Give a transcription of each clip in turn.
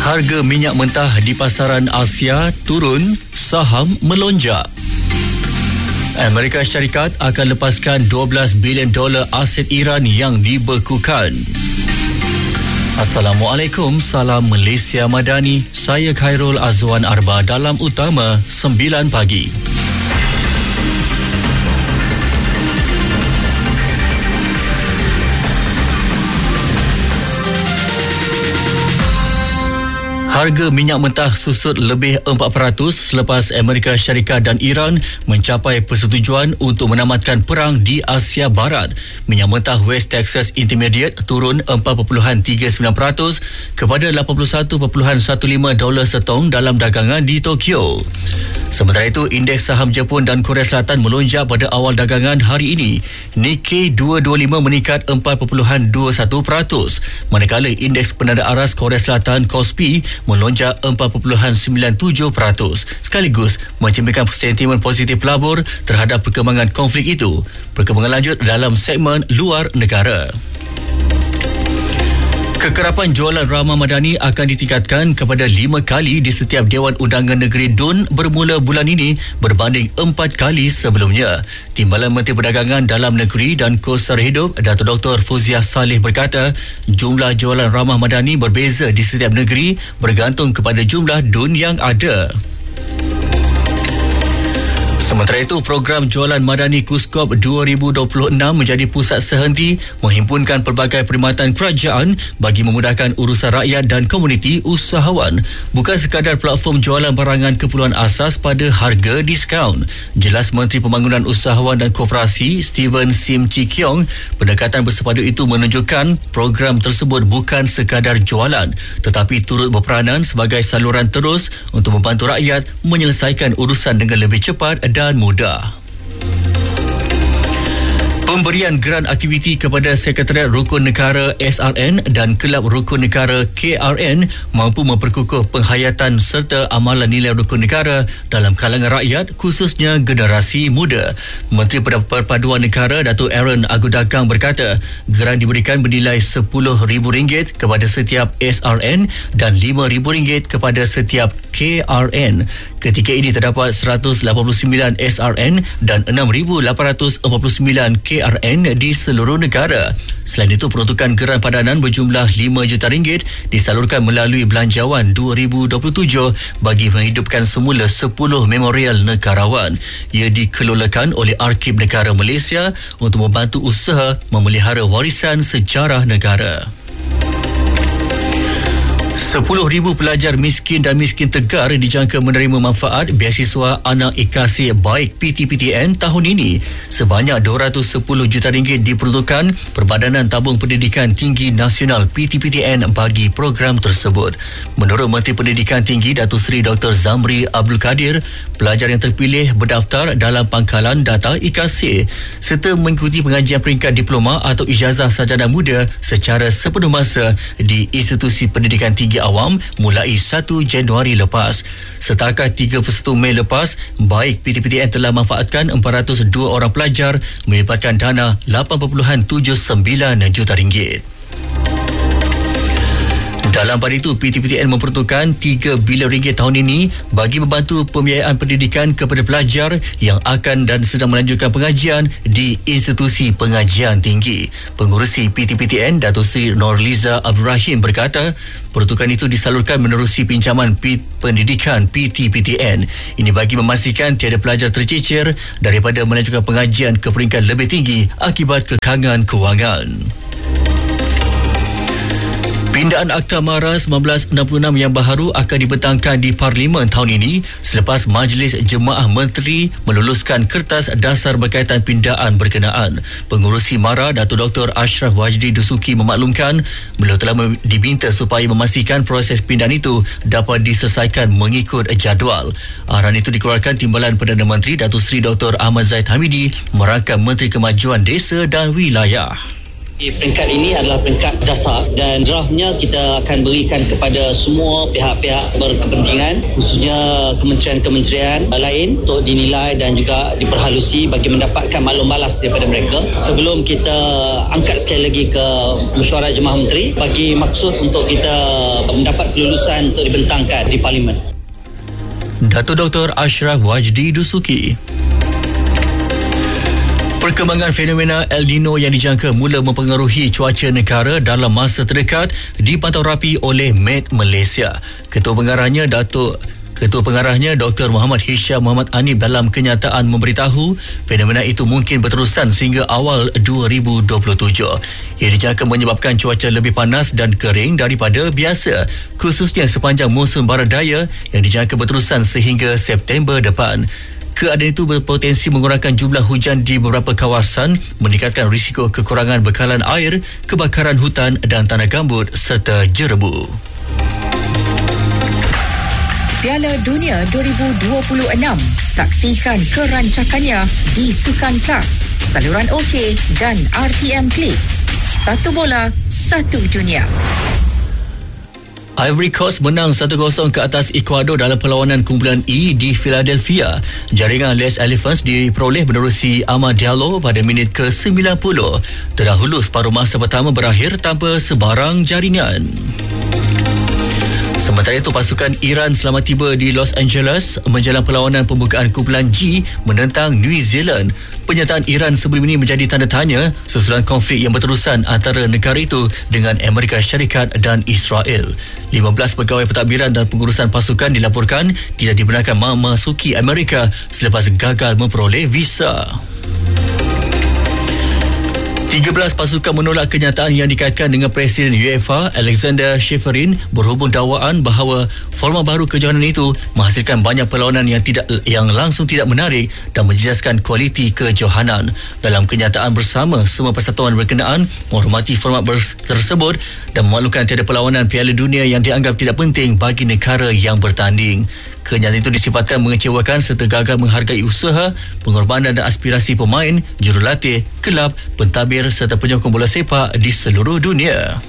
Harga minyak mentah di pasaran Asia turun, saham melonjak. Amerika Syarikat akan lepaskan $12 bilion aset Iran yang dibekukan. Assalamualaikum, salam Malaysia Madani. Saya Khairul Azwan Arba dalam Utama 9 pagi. Harga minyak mentah susut lebih 4% selepas Amerika Syarikat dan Iran mencapai persetujuan untuk menamatkan perang di Asia Barat. Minyak mentah West Texas Intermediate turun 4.39% kepada $81.15 setong dalam dagangan di Tokyo. Sementara itu, indeks saham Jepun dan Korea Selatan melonjak pada awal dagangan hari ini. Nikkei 225 meningkat 4.21%, manakala indeks penanda aras Korea Selatan KOSPI melonjak 4.97%, sekaligus mencerminkan sentimen positif pelabur terhadap perkembangan konflik itu. Perkembangan lanjut dalam segmen luar negara. Kekerapan jualan ramah madani akan ditingkatkan kepada 5 kali di setiap Dewan Undangan Negeri DUN bermula bulan ini berbanding 4 kali sebelumnya. Timbalan Menteri Perdagangan Dalam Negeri dan Kos Sara Hidup Dato' Dr. Fauziah Saleh berkata, jumlah jualan ramah madani berbeza di setiap negeri bergantung kepada jumlah DUN yang ada. Sementara itu, program jualan madani KUSKOP 2026 menjadi pusat sehenti menghimpunkan pelbagai perkhidmatan kerajaan bagi memudahkan urusan rakyat dan komuniti usahawan. Bukan sekadar platform jualan barangan keperluan asas pada harga diskaun. Jelas Menteri Pembangunan Usahawan dan Koperasi Steven Sim Chee Kiong, pendekatan bersepadu itu menunjukkan program tersebut bukan sekadar jualan tetapi turut berperanan sebagai saluran terus untuk membantu rakyat menyelesaikan urusan dengan lebih cepat dan mudah. Pemberian geran aktiviti kepada Sekretariat Rukun Negara SRN dan Kelab Rukun Negara KRN mampu memperkukuh penghayatan serta amalan nilai rukun negara dalam kalangan rakyat, khususnya generasi muda. Menteri Perpaduan Negara Datuk Aaron Agudagang berkata, geran diberikan bernilai RM10,000 kepada setiap SRN dan RM5,000 kepada setiap KRN. Ketika ini terdapat 189 SRN dan 6,849 KRN di seluruh negara. Selain itu, peruntukan geran padanan berjumlah RM5 juta disalurkan melalui Belanjawan 2027 bagi menghidupkan semula 10 memorial negarawan. Ia dikelolakan oleh Arkib Negara Malaysia untuk membantu usaha memelihara warisan sejarah negara. 10,000 pelajar miskin dan miskin tegar dijangka menerima manfaat beasiswa Anak Ikasih Baik PTPTN tahun ini. Sebanyak RM210 juta diperuntukkan Perbadanan Tabung Pendidikan Tinggi Nasional PTPTN bagi program tersebut. Menurut Menteri Pendidikan Tinggi Datuk Seri Dr. Zamri Abdul Kadir, pelajar yang terpilih berdaftar dalam pangkalan data Ikasih serta mengikuti pengajian peringkat diploma atau ijazah sarjana muda secara sepenuh masa di institusi pendidikan tinggi awam mulai 1 Januari lepas. Setakat 31 Mei lepas, Baik PTPTN telah manfaatkan 402 orang pelajar melibatkan dana RM8.79 juta. Dalam pada itu, PTPTN memperuntukkan RM3 bilion tahun ini bagi membantu pembiayaan pendidikan kepada pelajar yang akan dan sedang melanjutkan pengajian di institusi pengajian tinggi. Pengurusi PTPTN Datuk Seri Norliza Abdul Rahim berkata, peruntukan itu disalurkan menerusi pinjaman pendidikan PTPTN. Ini bagi memastikan tiada pelajar tercecer daripada melanjutkan pengajian ke peringkat lebih tinggi akibat kekangan kewangan. Pindaan Akta MARA 1966 yang baharu akan dibentangkan di Parlimen tahun ini selepas Majlis Jemaah Menteri meluluskan kertas dasar berkaitan pindaan berkenaan. Pengurusi MARA Datuk Dr. Ashraf Wajdi Dusuki memaklumkan beliau telah diminta supaya memastikan proses pindaan itu dapat diselesaikan mengikut jadual. Arahan itu dikeluarkan Timbalan Perdana Menteri Datuk Seri Dr. Ahmad Zaid Hamidi merangkap Menteri Kemajuan Desa dan Wilayah. Peringkat ini adalah peringkat dasar dan draftnya kita akan berikan kepada semua pihak-pihak berkepentingan, khususnya kementerian-kementerian lain untuk dinilai dan juga diperhalusi bagi mendapatkan maklum balas daripada mereka sebelum kita angkat sekali lagi ke mesyuarat Jemaah Menteri bagi maksud untuk kita mendapat kelulusan untuk dibentangkan di Parlimen. Datuk Dr. Ashraf Wajdi Dusuki. Perkembangan fenomena El Nino yang dijangka mula mempengaruhi cuaca negara dalam masa terdekat dipantau rapi oleh Met Malaysia. Ketua pengarahnya Dr. Muhammad Hisham Muhammad Anib dalam kenyataan memberitahu fenomena itu mungkin berterusan sehingga awal 2027. Ia dijangka menyebabkan cuaca lebih panas dan kering daripada biasa, khususnya sepanjang musim barat daya yang dijangka berterusan sehingga September depan. Keadaan itu berpotensi mengurangkan jumlah hujan di beberapa kawasan, meningkatkan risiko kekurangan bekalan air, kebakaran hutan dan tanah gambut serta jerebu. Piala Dunia 2026. Saksikan kerancakannya di Sukan Plus, saluran OK dan RTM Klik. Satu bola, satu dunia. Ivory Coast menang 1-0 ke atas Ecuador dalam perlawanan kumpulan E di Philadelphia. Jaringan Les Elephants diperoleh menerusi Amad Diallo pada minit ke-90. Terdahulu separuh masa pertama berakhir tanpa sebarang jaringan. Sementara itu, pasukan Iran selamat tiba di Los Angeles menjelang perlawanan pembukaan kumpulan G menentang New Zealand. Pernyataan Iran sebelum ini menjadi tanda tanya susulan konflik yang berterusan antara negara itu dengan Amerika Syarikat dan Israel. 15 pegawai pentadbiran dan pengurusan pasukan dilaporkan tidak dibenarkan memasuki Amerika selepas gagal memperoleh visa. 13 pasukan menolak kenyataan yang dikaitkan dengan Presiden UEFA Alexander Ceferin berhubung dakwaan bahawa format baru kejohanan itu menghasilkan banyak perlawanan yang langsung tidak menarik dan menjejaskan kualiti kejohanan. Dalam kenyataan bersama, semua persatuan berkenaan menghormati format tersebut dan memaklumkan tiada perlawanan Piala Dunia yang dianggap tidak penting bagi negara yang bertanding. Kenyataan itu disifatkan mengecewakan serta gagal menghargai usaha, pengorbanan dan aspirasi pemain, jurulatih, kelab, pentadbir serta penyokong bola sepak di seluruh dunia.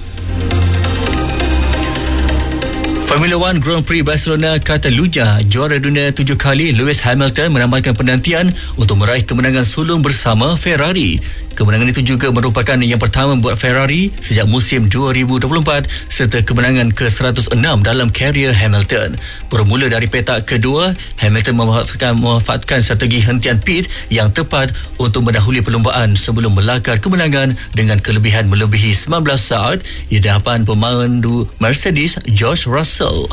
Formula 1 Grand Prix Barcelona Catalunya, juara dunia 7 kali Lewis Hamilton menambahkan penantian untuk meraih kemenangan sulung bersama Ferrari. Kemenangan itu juga merupakan yang pertama buat Ferrari sejak musim 2024 serta kemenangan ke-106 dalam karier Hamilton. Bermula dari petak kedua, Hamilton memanfaatkan strategi hentian pit yang tepat untuk mendahului perlumbaan sebelum melakar kemenangan dengan kelebihan melebihi 19 saat di hadapan pemandu Mercedes George Russell.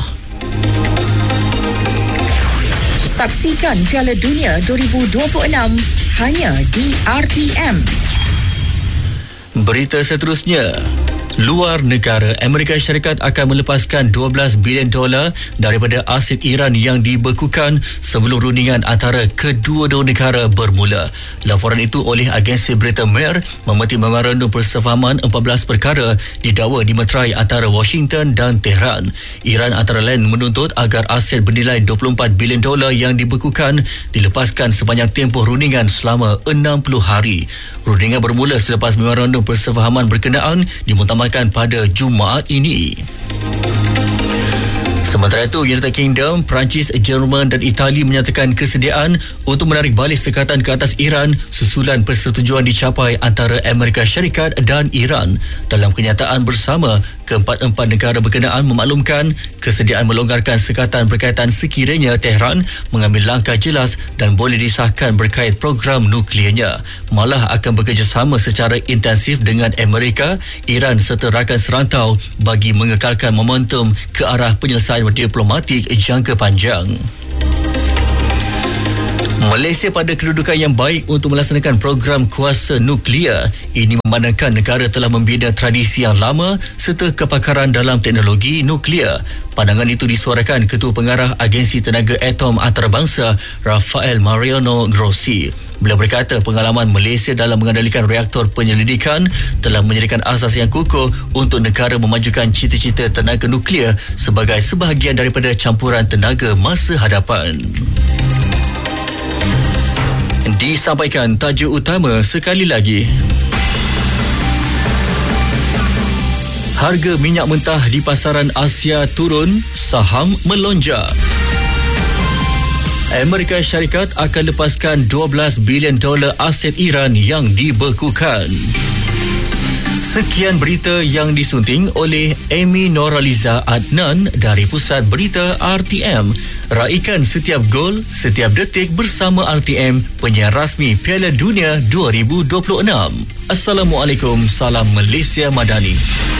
Saksikan Piala Dunia 2026 hanya di RTM. Berita seterusnya. Luar negara, Amerika Syarikat akan melepaskan $12 bilion daripada aset Iran yang dibekukan sebelum rundingan antara kedua-dua negara bermula. Laporan itu oleh agensi berita Mer memetik memorandum persefahaman 14 perkara didakwa dimeterai antara Washington dan Tehran. Iran antara lain menuntut agar aset bernilai $24 bilion yang dibekukan dilepaskan sepanjang tempoh rundingan selama 60 hari. Rundingan bermula selepas memorandum persefahaman berkenaan dimuktamadkan pada Jumaat ini. Sementara itu, United Kingdom, Perancis, Jerman dan Itali menyatakan kesediaan untuk menarik balik sekatan ke atas Iran susulan persetujuan dicapai antara Amerika Syarikat dan Iran. Dalam kenyataan bersama, keempat-empat negara berkenaan memaklumkan kesediaan melonggarkan sekatan berkaitan sekiranya Tehran mengambil langkah jelas dan boleh disahkan berkait program nukliernya. Malah akan bekerjasama secara intensif dengan Amerika, Iran serta rakan serantau bagi mengekalkan momentum ke arah penyelesaian diplomatik jangka panjang. Malaysia pada kedudukan yang baik untuk melaksanakan program kuasa nuklear. Ini memandangkan negara telah membina tradisi yang lama serta kepakaran dalam teknologi nuklear. Pandangan itu disuarakan Ketua Pengarah Agensi Tenaga Atom Antarabangsa Rafael Mariano Grossi. Beliau berkata pengalaman Malaysia dalam mengendalikan reaktor penyelidikan telah menjadikan asas yang kukuh untuk negara memajukan cita-cita tenaga nuklear sebagai sebahagian daripada campuran tenaga masa hadapan. Disampaikan tajuk utama sekali lagi. Harga minyak mentah di pasaran Asia turun, saham melonjak. Amerika Syarikat akan lepaskan $12 bilion aset Iran yang dibekukan. Sekian berita yang disunting oleh Amy Noraliza Adnan dari Pusat Berita RTM. Raikan setiap gol, setiap detik bersama RTM, penyiar rasmi Piala Dunia 2026. Assalamualaikum, salam Malaysia Madani.